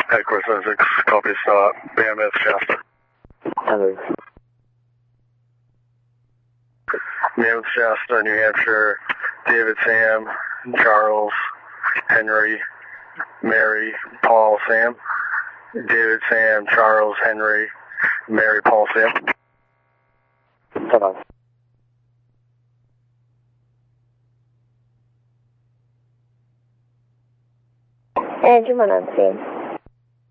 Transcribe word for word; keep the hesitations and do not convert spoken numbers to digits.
Headquarters seven six, copy, stop, B M S Shasta. Hello. B M S Shasta, New Hampshire, David, Sam, Charles, Henry, Mary, Paul, Sam. David, Sam, Charles, Henry, Mary, Paul, Sam. Hello. Eh, Jumana, Sam.